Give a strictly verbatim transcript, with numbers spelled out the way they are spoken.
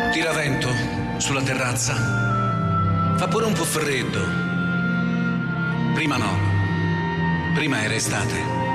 Tira vento sulla terrazza. Fa pure un po' freddo. Prima no. Prima era estate.